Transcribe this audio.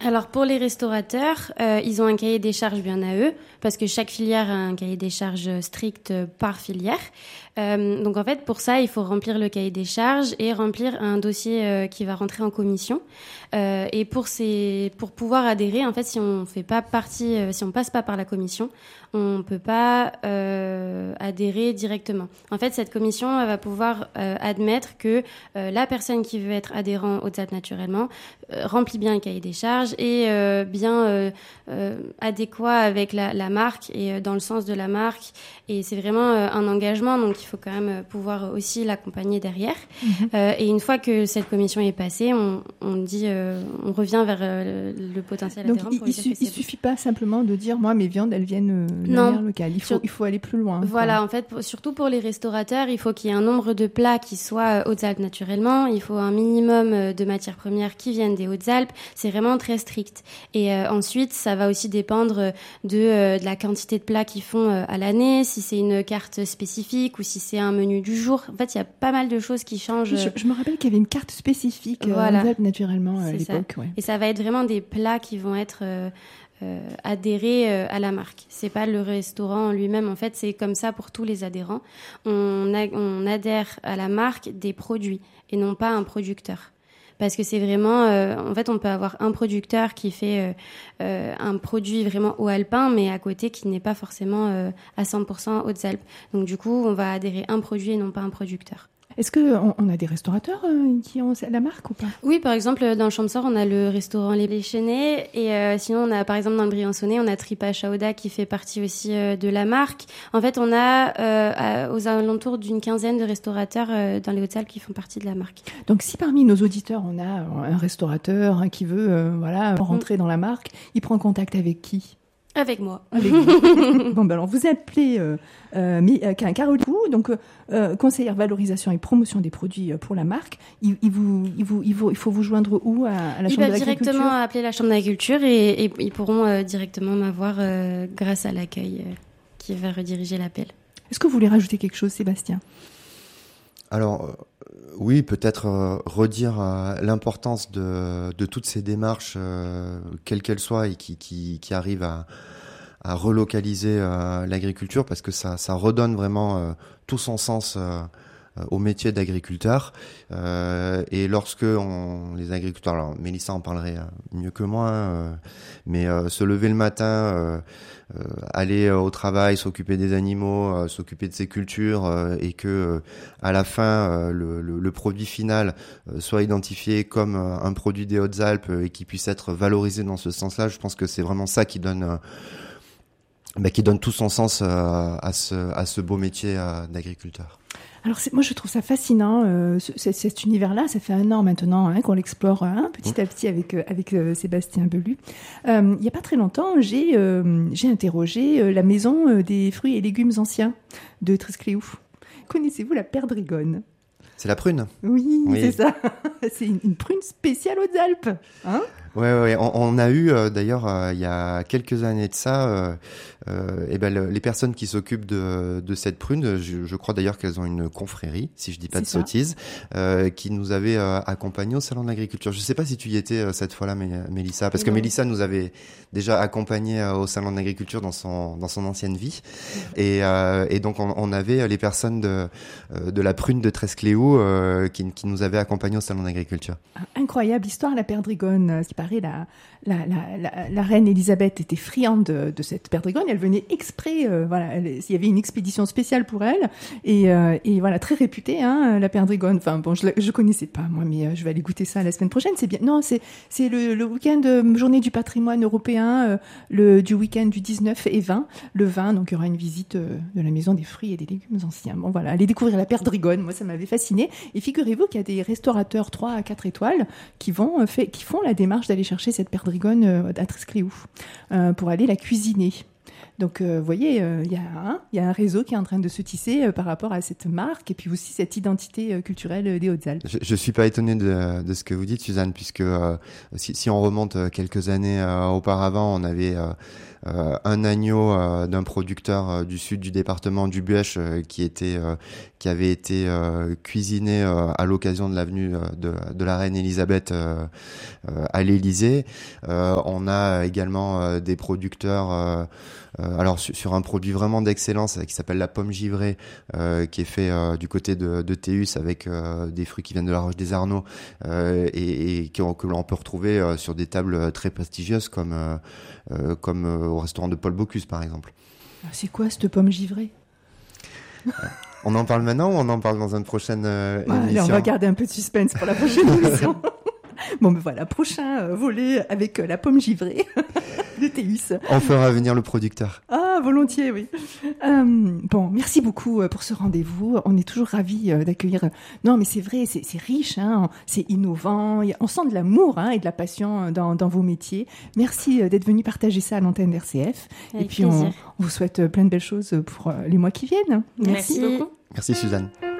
Alors pour les restaurateurs, ils ont un cahier des charges bien à eux, parce que chaque filière a un cahier des charges strict par filière. Donc en fait, pour ça, il faut remplir le cahier des charges et remplir un dossier qui va rentrer en commission. Et pour pouvoir adhérer, en fait, si on fait pas partie, si on passe pas par la commission, on peut pas adhérer directement. En fait, cette commission elle va pouvoir admettre que la personne qui veut être adhérent au ZAP naturellement remplit bien le cahier des charges et bien adéquat avec la marque et dans le sens de la marque. Et c'est vraiment un engagement, donc il faut quand même pouvoir aussi l'accompagner derrière. Et une fois que cette commission est passée, on revient vers le potentiel adhérent. Donc il suffit pas simplement de dire moi mes viandes elles viennent de manière locale. Il faut aller plus loin. Voilà, en fait, surtout pour les restaurateurs, il faut qu'il y ait un nombre de plats qui soient Hautes-Alpes naturellement. Il faut un minimum de matières premières qui viennent des Hautes-Alpes. C'est vraiment très strict. Et ensuite, ça va aussi dépendre de la quantité de plats qu'ils font à l'année, si c'est une carte spécifique ou si c'est un menu du jour. En fait, il y a pas mal de choses qui changent. Je me rappelle qu'il y avait une carte spécifique Hautes-Alpes naturellement à l'époque. Ouais. Et ça va être vraiment des plats qui vont être adhérer à la marque. C'est pas le restaurant en lui-même. En fait, c'est comme ça pour tous les adhérents. On adhère à la marque des produits et non pas un producteur. Parce que c'est vraiment... en fait, on peut avoir un producteur qui fait un produit vraiment haut alpin, mais à côté qui n'est pas forcément à 100% Hautes-Alpes. Donc du coup, on va adhérer un produit et non pas un producteur. Est-ce qu'on a des restaurateurs qui ont la marque ou pas ? Oui, par exemple, dans le Champsor, on a le restaurant Les Chénets. Et sinon, on a, par exemple, dans le Briançonnais, on a Tripa Chauda qui fait partie aussi de la marque. En fait, on a aux alentours d'une quinzaine de restaurateurs dans les Hautes-Alpes qui font partie de la marque. Donc, si parmi nos auditeurs, on a un restaurateur qui veut rentrer dans la marque, il prend contact avec qui ? Avec moi. Avec vous. Bon, ben alors vous appelez Caroline Pou, donc conseillère valorisation et promotion des produits pour la marque. Il faut vous joindre où à la Chambre d'agriculture ? Directement appeler la Chambre d'agriculture et ils pourront directement m'avoir grâce à l'accueil qui va rediriger l'appel. Est-ce que vous voulez rajouter quelque chose, Sébastien ? Alors, oui, peut-être redire l'importance de toutes ces démarches, quelles qu'elles soient, et qui arrivent à relocaliser l'agriculture, parce que ça redonne vraiment tout son sens au métier d'agriculteur. Et lorsque les agriculteurs, alors Mélissa en parlerait mieux que moi, mais se lever le matin, aller au travail, s'occuper des animaux, s'occuper de ses cultures, et que à la fin le produit final soit identifié comme un produit des Hautes-Alpes et qui puisse être valorisé dans ce sens-là, je pense que c'est vraiment ça qui donne tout son sens à ce beau métier d'agriculteur. Alors moi je trouve ça fascinant, cet univers-là, ça fait 1 an maintenant qu'on l'explore petit à petit avec Sébastien Belu. Il n'y a pas très longtemps, j'ai interrogé la maison des fruits et légumes anciens de Trescléou. Connaissez-vous la perdrigone ? C'est la prune ? Oui, c'est ça. C'est une prune spéciale Hautes-Alpes. Hein ? Ouais. On a eu d'ailleurs il y a quelques années de ça, les personnes qui s'occupent de cette prune, je crois d'ailleurs qu'elles ont une confrérie, si je dis pas de sottises, qui nous avait accompagnés au salon de l'agriculture. Je sais pas si tu y étais cette fois-là, Mélissa, parce que Mélissa nous avait déjà accompagnés au salon de l'agriculture dans son ancienne vie, et donc on avait les personnes de la prune de Trescléou qui nous avaient accompagnés au salon de l'agriculture. Incroyable histoire, la perdrigone. Ce qui paraît, la reine Elisabeth était friande de cette perdrigone. Elle venait exprès, il y avait une expédition spéciale pour elle, et voilà, très réputée, la perdrigone. Enfin bon, je connaissais pas moi, mais je vais aller goûter ça la semaine prochaine. C'est bien. Non, c'est le week-end journée du patrimoine européen, du week-end du 19 et 20. Le 20, donc il y aura une visite de la maison des fruits et des légumes anciens. Bon voilà, allez découvrir la perdrigone. Moi, ça m'avait fascinée. Et figurez-vous qu'il y a des restaurateurs 3 à 4 étoiles qui font la démarche d'aller chercher cette perdrigone à Trescléou pour aller la cuisiner. Donc, vous voyez, il y a un réseau qui est en train de se tisser par rapport à cette marque et puis aussi cette identité culturelle des Hautes-Alpes. Je suis pas étonné de ce que vous dites, Suzanne, puisque si on remonte quelques années auparavant, on avait un agneau d'un producteur du sud du département du Buëch qui avait été cuisiné à l'occasion de l'avenue de la reine Elisabeth à l'Élysée. On a également des producteurs alors sur un produit vraiment d'excellence qui s'appelle la pomme givrée, qui est fait du côté de Théus avec des fruits qui viennent de la Roche des Arnaud et que l'on peut retrouver sur des tables très prestigieuses comme au restaurant de Paul Bocuse par exemple. C'est quoi cette pomme givrée? On en parle maintenant ou on en parle dans une prochaine émission? Allez, on va garder un peu de suspense pour la prochaine émission. Bon, ben voilà, prochain volet avec la pomme givrée de Théus. On fera venir le producteur. Ah, volontiers, oui. Bon, merci beaucoup pour ce rendez-vous. On est toujours ravis d'accueillir. Non, mais c'est vrai, c'est riche, hein, c'est innovant. On sent de l'amour et de la passion dans vos métiers. Merci d'être venu partager ça à l'antenne d'RCF. Avec et puis, plaisir. on vous souhaite plein de belles choses pour les mois qui viennent. Merci beaucoup. Merci Suzanne.